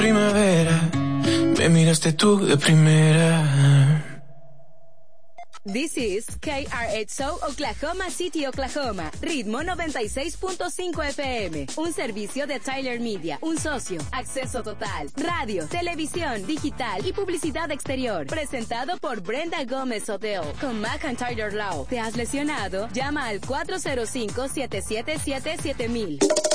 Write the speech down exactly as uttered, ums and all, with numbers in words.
Primavera, me miraste tú de primera. This is K R X O Oklahoma City, Oklahoma. Ritmo noventa y seis punto cinco F M. Un servicio de Tyler Media. Un socio. Acceso total. Radio, televisión, digital y publicidad exterior. Presentado por Brenda Gómez Hotel. Con McIntyre Law. ¿Te has lesionado? Llama al cuatro cero cinco, siete siete siete, siete mil.